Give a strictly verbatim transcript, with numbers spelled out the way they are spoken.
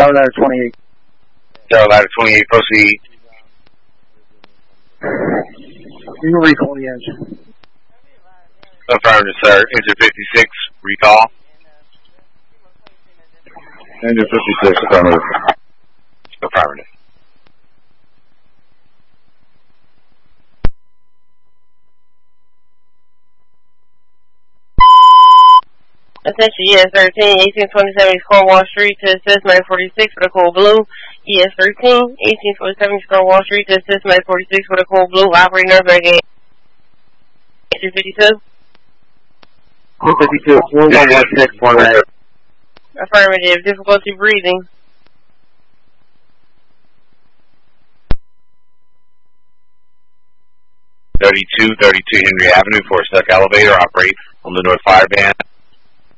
Tower Ladder twenty-eight. Tower Ladder twenty-eight, proceed. You can recall the engine. Affirmative, sir. Engine fifty-six, recall. Engine fifty-six, affirmative. Affirmative. Attention, E S thirteen, eighteen twenty-seven East Cornwall Street to assist Med forty-six for the Cold Blue. E S thirteen, eighteen twenty-seven East Cornwall Street to assist Med forty-six for the Cold Blue. Operating North Megate. Engine fifty-two. fifty-two, one one one six, format. Affirmative. Difficulty breathing. thirty-two thirty-two Henry Avenue for a stuck elevator. Operate on the north fire band.